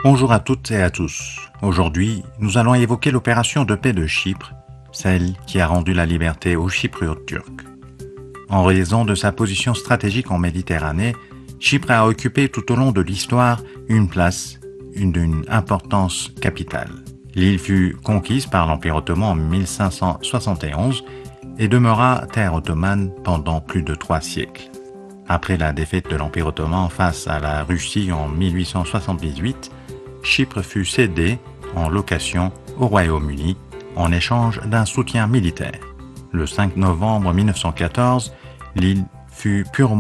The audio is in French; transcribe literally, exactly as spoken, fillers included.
Bonjour à toutes et à tous. Aujourd'hui, nous allons évoquer l'opération de paix de Chypre, celle qui a rendu la liberté aux Chypriotes turcs. En raison de sa position stratégique en Méditerranée, Chypre a occupé tout au long de l'histoire une place d'une importance capitale. L'île fut conquise par l'Empire ottoman en mille cinq cent soixante et onze et demeura terre ottomane pendant plus de trois siècles. Après la défaite de l'Empire ottoman face à la Russie en mille huit cent soixante-dix-huit, Chypre fut cédée en location au Royaume-Uni en échange d'un soutien militaire. Le cinq novembre mille neuf cent quatorze, l'île fut purement